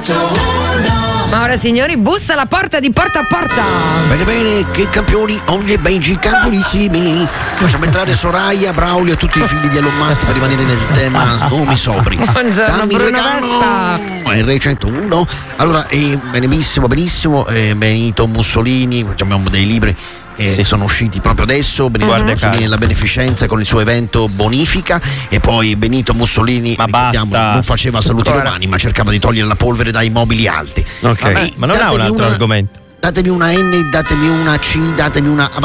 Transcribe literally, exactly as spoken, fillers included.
Ma ora signori, bussa alla porta di Porta a Porta. Bene bene, che campioni, Ogli e Benji, campionissimi. Facciamo entrare Soraya, Braulio e tutti i figli di Elon Musk per rimanere nel tema nomi sobri. Buongiorno Dammi Bruno Regano, Vespa. R centouno. Allora, eh, benissimo, benissimo, eh, Benito Mussolini, abbiamo dei libri che sì. sono usciti proprio adesso. Benito Guarda Mussolini e la beneficenza con il suo evento Bonifica, e poi Benito Mussolini, ma basta, non faceva salute Ancora. romani, ma cercava di togliere la polvere dai mobili alti. Ok, Vabbè, ma non ha un altro una, argomento. Datemi una N, datemi una C, datemi una.